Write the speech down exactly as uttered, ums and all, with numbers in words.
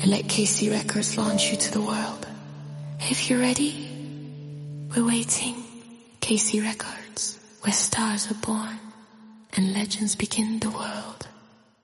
and let K C Records launch you to the world. If you're ready, we're waiting. K C Records, where stars are born and legends begin the world.